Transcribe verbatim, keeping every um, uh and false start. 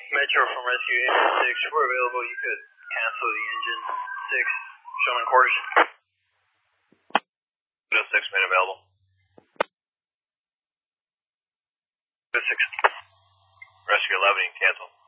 Metro from Rescue Engine six, we're available. You could cancel the Engine six, showing quarters. Engine six made available. six. Rescue eleven, you can cancel.